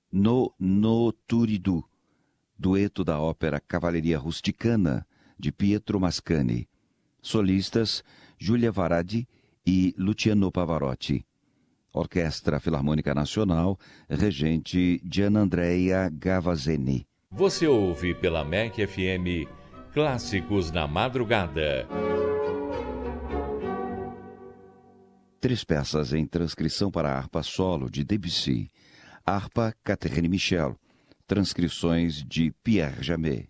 No Turidu, dueto da ópera Cavalleria Rusticana, de Pietro Mascagni. Solistas, Giulia Varadi e Luciano Pavarotti. Orquestra Filarmônica Nacional, regente Gianandrea Gavazzeni. Você ouve pela MEC FM Clássicos na Madrugada. 3 peças em transcrição para harpa solo de Debussy. Harpa Catherine Michel. Transcrições de Pierre Jamet.